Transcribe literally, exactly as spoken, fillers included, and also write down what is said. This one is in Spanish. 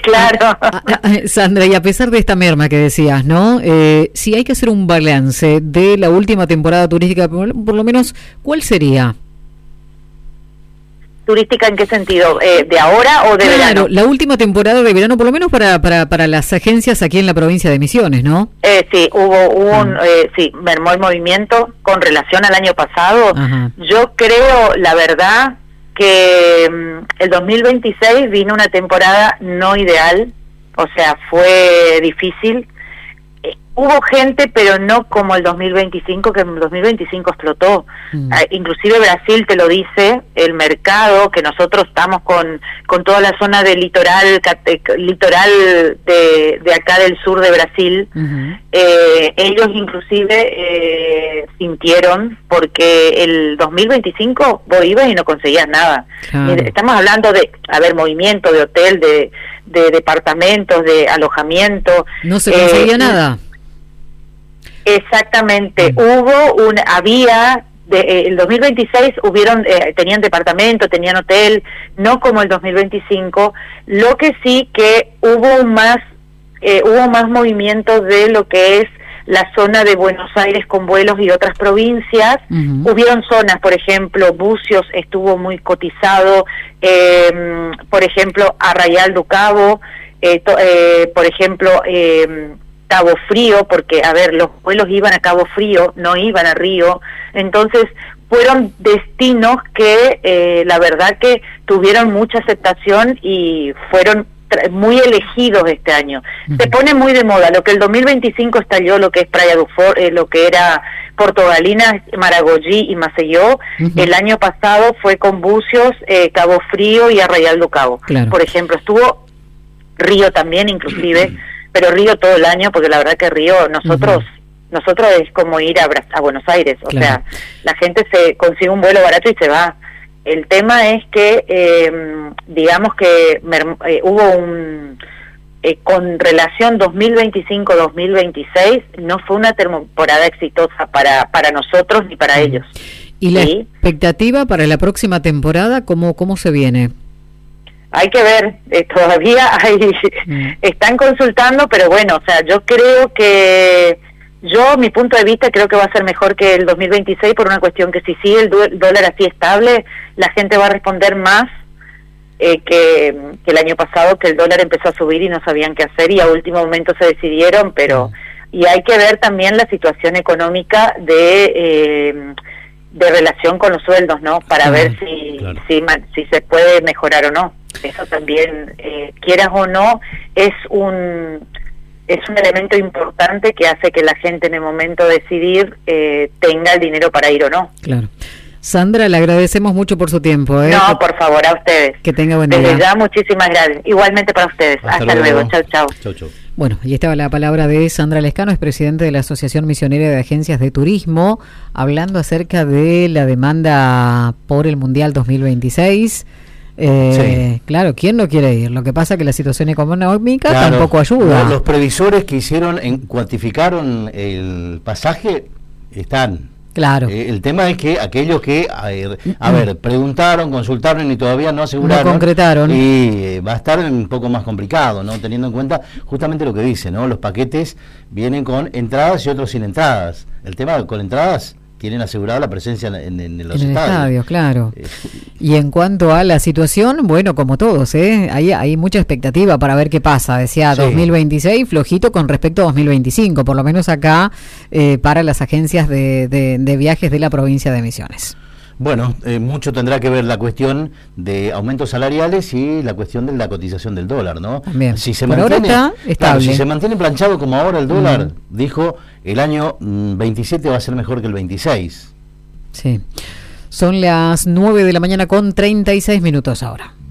Claro. Ah, ah, Sandra, y a pesar de esta merma que decías, ¿no? Eh, si hay que hacer un balance de la última temporada turística, por, por lo menos, ¿cuál sería? ¿Turística en qué sentido? Eh, ¿De ahora o de claro, verano? La última temporada de verano, por lo menos para, para, para las agencias aquí en la provincia de Misiones, ¿no? Eh, sí, hubo un, eh, sí, mermó el movimiento con relación al año pasado. Ajá. Yo creo, la verdad, que um, el dos mil veintiséis vino una temporada no ideal, o sea, fue difícil. Eh, hubo gente, pero no como el dos mil veinticinco, que el dos mil veinticinco explotó. Mm. Eh, inclusive Brasil te lo dice, el mercado, que nosotros estamos con, con toda la zona del litoral, eh, litoral de, de acá del sur de Brasil, uh-huh. eh, ellos inclusive eh, sintieron, porque el dos mil veinticinco vos ibas y no conseguías nada. Claro. Estamos hablando de, a ver, movimiento de hotel, de, de departamentos, de alojamiento. No se conseguía eh, nada. Exactamente, mm. hubo un, había, de, eh, el dos mil veintiséis hubieron, eh, tenían departamento, tenían hotel, no como el dos mil veinticinco, lo que sí que hubo más, eh, hubo más movimiento de lo que es la zona de Buenos Aires con vuelos y otras provincias. Uh-huh. Hubieron zonas, por ejemplo, Bucios estuvo muy cotizado, eh, por ejemplo, Arraial do Cabo, eh, to, eh, por ejemplo, eh, Cabo Frío, porque, a ver, los vuelos iban a Cabo Frío, no iban a Río, entonces fueron destinos que eh, la verdad que tuvieron mucha aceptación y fueron muy elegidos este año. Uh-huh. Se pone muy de moda, lo que el dos mil veinticinco estalló, lo que es Praia do Forte, eh, lo que era Portogalinas, Maragogi y Maceió, uh-huh. el año pasado fue con Bucios, eh, Cabo Frío y Arraial do Cabo. Claro. Por ejemplo, estuvo Río también inclusive, uh-huh. pero Río todo el año, porque la verdad que Río, nosotros uh-huh. nosotros es como ir a, a Buenos Aires, o claro. sea, la gente se consigue un vuelo barato y se va. El tema es que, eh, digamos que eh, hubo un, eh, con relación dos mil veinticinco dos mil veintiséis, no fue una temporada exitosa para para nosotros ni para uh-huh. ellos. ¿Y la ¿Sí? expectativa para la próxima temporada, cómo cómo se viene? Hay que ver, eh, todavía hay, mm. están consultando, pero bueno, o sea, yo creo que, yo, mi punto de vista, creo que va a ser mejor que el dos mil veintiséis por una cuestión que si sigue el dólar así estable, la gente va a responder más eh, que, que el año pasado, que el dólar empezó a subir y no sabían qué hacer y a último momento se decidieron, pero, y hay que ver también la situación económica de... Eh, de relación con los sueldos, ¿no? Para claro, ver si, claro. si si se puede mejorar o no. Eso también, eh, quieras o no, es un es un elemento importante que hace que la gente en el momento de decidir eh, tenga el dinero para ir o no. Claro. Sandra, le agradecemos mucho por su tiempo. ¿eh? No, por favor, a ustedes. Que tenga buen día. Desde ya, muchísimas gracias. Igualmente para ustedes. Hasta, Hasta luego. luego. Chau, chau. Chau, chau. Bueno, y estaba la palabra de Sandra Lescano, es presidente de la Asociación Misionera de Agencias de Turismo, hablando acerca de la demanda por el Mundial dos mil veintiséis. Eh, sí. Claro, ¿quién no quiere ir? Lo que pasa es que la situación económica claro, tampoco ayuda. Los previsores que hicieron, en, cuantificaron el pasaje, están... Claro. Eh, el tema es que aquellos que, a ver, a ver, preguntaron, consultaron y todavía no aseguraron. No concretaron. Y eh, va a estar un poco más complicado, ¿no? Teniendo en cuenta justamente lo que dice, ¿no? Los paquetes vienen con entradas y otros sin entradas. El tema con entradas tienen asegurada la presencia en, en, en los en estadios. estadios, claro. Eh, y en cuanto a la situación, bueno, como todos, ¿eh? Hay, hay mucha expectativa para ver qué pasa. Decía sí. dos mil veintiséis, flojito con respecto a dos mil veinticinco, por lo menos acá eh, para las agencias de, de, de viajes de la provincia de Misiones. Bueno, eh, mucho tendrá que ver la cuestión de aumentos salariales y la cuestión de la cotización del dólar, ¿no? También. Si se Por mantiene, ahora está estable. Claro, si se mantiene planchado como ahora el dólar, mm. dijo, el año mm, veintisiete va a ser mejor que el veintiséis. Sí. Son las nueve de la mañana con treinta y seis minutos ahora.